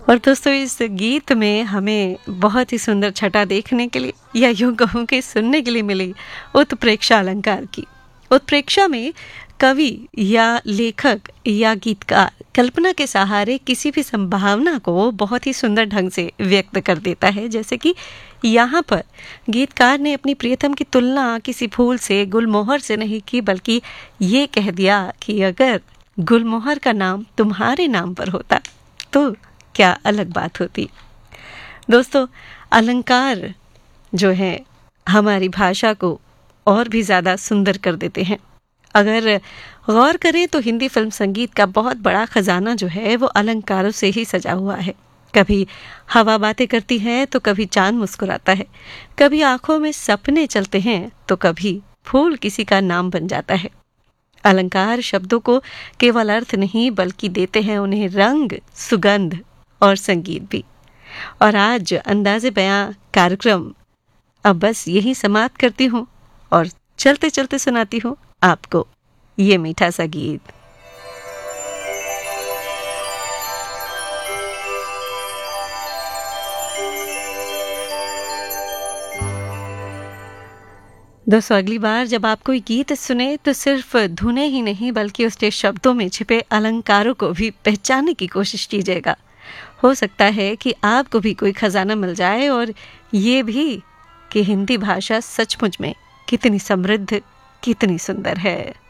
और दोस्तों इस गीत में हमें बहुत ही सुंदर छटा देखने के लिए या यूं कहूँ कि सुनने के लिए मिली उत्प्रेक्षा अलंकार की। उत्प्रेक्षा में कवि या लेखक या गीतकार कल्पना के सहारे किसी भी संभावना को बहुत ही सुंदर ढंग से व्यक्त कर देता है। जैसे कि यहाँ पर गीतकार ने अपनी प्रियतम की तुलना किसी फूल से, गुलमोहर से नहीं की, बल्कि ये कह दिया कि अगर गुलमोहर का नाम तुम्हारे नाम पर होता तो क्या अलग बात होती। दोस्तों अलंकार जो है हमारी भाषा को और भी ज़्यादा सुंदर कर देते हैं। अगर गौर करें तो हिंदी फिल्म संगीत का बहुत बड़ा खजाना जो है वो अलंकारों से ही सजा हुआ है। कभी हवा बातें करती है तो कभी चांद मुस्कुराता है, कभी आंखों में सपने चलते हैं तो कभी फूल किसी का नाम बन जाता है। अलंकार शब्दों को केवल अर्थ नहीं बल्कि देते हैं उन्हें रंग, सुगंध और संगीत भी। और आज अंदाज़े बयां कार्यक्रम अब बस यही समाप्त करती हूँ और चलते चलते सुनाती हूँ आपको ये मीठा सा गीत। दोस्तों अगली बार जब आप कोई गीत सुने तो सिर्फ धुनें ही नहीं बल्कि उसके शब्दों में छिपे अलंकारों को भी पहचानने की कोशिश कीजिएगा। हो सकता है कि आपको भी कोई खजाना मिल जाए और ये भी कि हिंदी भाषा सचमुच में कितनी समृद्ध, कितनी सुंदर है।